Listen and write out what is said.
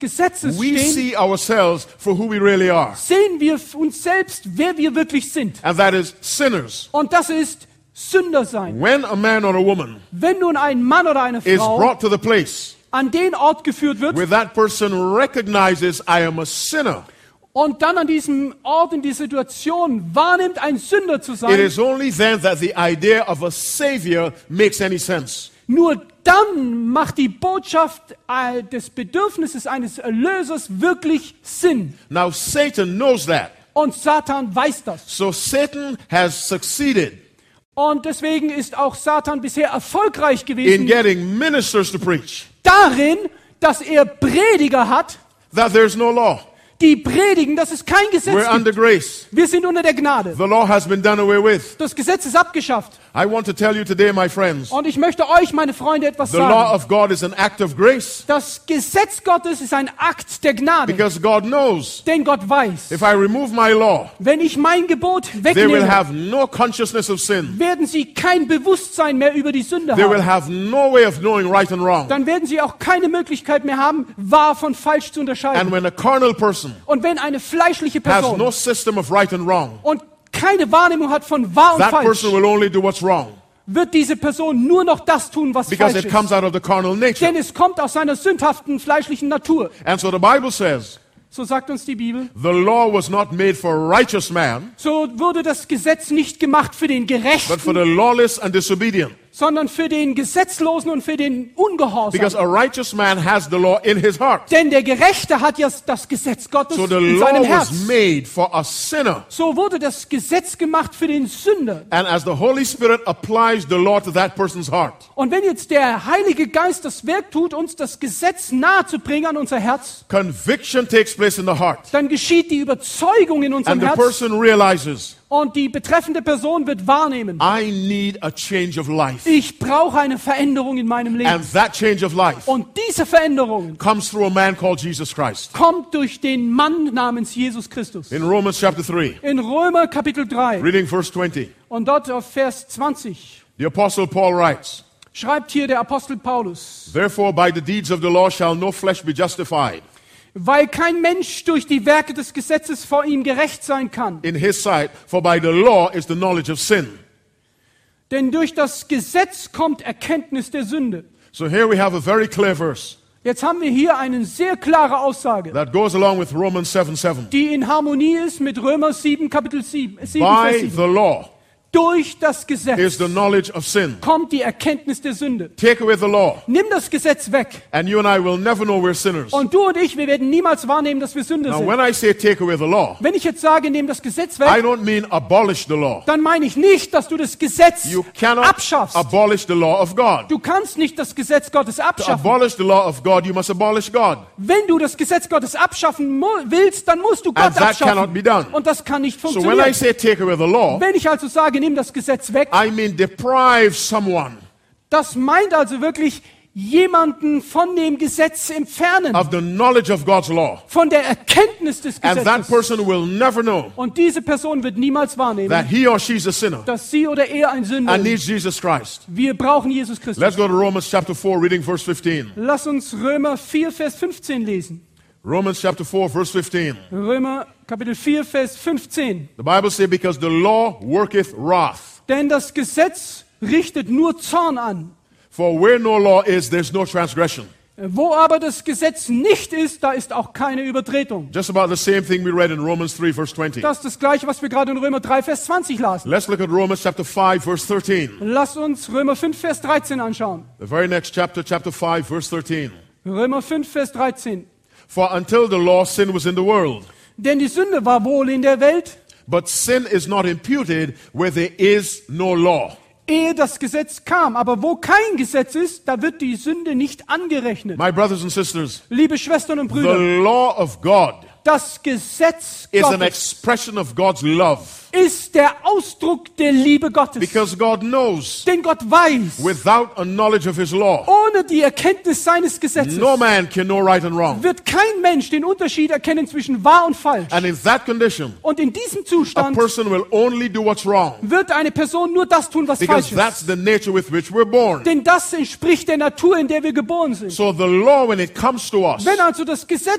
Gesetzes we stehen, see ourselves for who we really are. sehen wir uns selbst, wer wir wirklich sind. And that is sinners. Und das ist Sünder sein. When a man or a woman Wenn nun ein Mann oder eine is Frau brought to the place an den Ort geführt wird where that person recognizes I am a sinner, und dann an diesem Ort in die Situation wahrnimmt, ein Sünder zu it sein, is only then that the idea of a savior makes any sense. nur dann macht die Botschaft des Bedürfnisses eines Erlösers wirklich Sinn. Now Satan knows that. Und Satan weiß das. So Satan has succeeded Und deswegen ist auch Satan bisher erfolgreich in gewesen getting ministers to preach darin, dass er Prediger hat, that there's no law. die predigen, dass es kein Gesetz We're under gibt. grace. Wir sind unter der Gnade. The law has been done away with. Das Gesetz ist abgeschafft. I want to tell you today, my friends, Und ich möchte euch, meine Freunde, etwas the law sagen. of God is an act of grace Das Gesetz Gottes ist ein Akt der Gnade. because God knows Denn Gott weiß, if I remove my law, wenn ich mein Gebot they will wegnehme, have no consciousness of sin. werden sie kein Bewusstsein mehr über die Sünde They will haben. have no way of knowing right and wrong. Dann werden sie auch keine Möglichkeit mehr haben, wahr von falsch zu And unterscheiden. when a carnal person Und wenn eine fleischliche has Person no system of right and wrong, und keine Wahrnehmung hat von wahr und that falsch, person will only do what's wrong wird diese Person nur noch das tun, was because falsch it comes ist. out of the carnal nature. Denn es kommt aus seiner sündhaften fleischlichen Natur. And so the Bible says So sagt uns die Bibel. the law was not made for a righteous man, So wurde das Gesetz nicht gemacht für den but for Gerechten, the lawless and disobedient. sondern für den Gesetzlosen und für den Ungehorsam. Because a righteous man has the law in his heart. Denn der Gerechte hat ja das Gesetz Gottes So the in law seinem Herz. was made for a sinner. So wurde das Gesetz gemacht für den Sünder. And as the Holy Spirit applies the law to that person's heart, Und wenn jetzt der Heilige Geist das Werk tut, uns das Gesetz nahe zu bringen an unser Herz, conviction takes place in the heart. dann geschieht die Überzeugung in unserem And the Herz person realizes, und die betreffende Person wird wahrnehmen, I need a change of life. ich brauche eine Veränderung in meinem Leben. And that change of life Und diese Veränderung comes through a man called Jesus Christ. kommt durch den Mann namens Jesus Christus. In Romans chapter 3, In Römer Kapitel 3 reading verse 20, und dort auf Vers 20 the Apostle Paul writes, schreibt hier der Apostel Paulus: Therefore by the deeds of the law shall no flesh be justified Weil kein Mensch durch die Werke des Gesetzes vor ihm gerecht sein kann. in his sight, for by the law is the knowledge of sin. Denn durch das Gesetz kommt Erkenntnis der Sünde. So here we have a very clear verse Jetzt haben wir hier eine sehr klare Aussage, that goes along with Romans 7:7. die in Harmonie ist mit Römer 7, Kapitel 7, Vers By 7. the law Durch das is Gesetz the knowledge of sin. kommt die Erkenntnis der Sünde. Take away the law, Nimm das Gesetz weg. and you and I will never know we're sinners. Und du und ich, wir werden niemals wahrnehmen, dass wir Sünder Now, sind. when I say take away the law, Wenn ich jetzt sage, nimm das Gesetz I weg, don't mean abolish the law. dann meine ich nicht, dass du das Gesetz You cannot abschaffst. abolish the law of God. Du kannst nicht das Gesetz Gottes To abschaffen. abolish the law of God, you must abolish God. Wenn du das Gesetz Gottes abschaffen willst, dann musst du Gott And that cannot abschaffen. be done. Und das kann nicht So when I funktionieren. say take away the law, Wenn ich also sage, nimm das Gesetz weg, I mean deprive someone das meint also wirklich jemanden von dem Gesetz entfernen, of the knowledge of God's law. von der Erkenntnis des And that Gesetzes. person will never know Und diese Person wird niemals that wahrnehmen, he or she is a sinner dass sie oder er ein Sünder and ist. needs Jesus Christ. Wir brauchen Jesus Christus. Let's go to Romans chapter 4, reading verse 15. Lass uns Römer 4, Vers 15 lesen. Romans chapter 4, verse 15. Römer Kapitel 4, Vers 15. The Bible says, because the law worketh wrath. Denn das Gesetz richtet nur Zorn an. For where no law is, there's no transgression. Wo aber das Gesetz nicht ist, da ist auch keine Übertretung. Just about the same thing we read in Romans 3, verse 20. Das ist das Gleiche, was wir gerade in Römer 3, Vers 20 lasen. Let's look at Romans chapter 5, verse 13. Lass uns Römer 5, Vers 13 anschauen. The very next chapter, chapter 5, verse 13. Römer 5, Vers 13. For until the law, sin was in the world. Denn die Sünde war wohl in der Welt, But sin is not imputed where there is no law. ehe das Gesetz kam. Aber wo kein Gesetz ist, da wird die Sünde nicht angerechnet. My brothers and sisters, Liebe Schwestern und the Brüder, law of God Das Gesetz is an Gottes expression of God's love. ist der Ausdruck der Liebe Gottes. Because God knows, Denn Gott weiß, without a knowledge of His law, ohne die Erkenntnis seines Gesetzes no man can know right and wrong. wird kein Mensch den Unterschied erkennen zwischen wahr und falsch. And in that condition, Und in diesem a Zustand person will only do what's wrong. wird eine Person nur das tun, was Because falsch that's ist. the nature with which we're born. Denn das entspricht der Natur, in der wir geboren sind. So the law, when it comes to us, Wenn also das Gesetz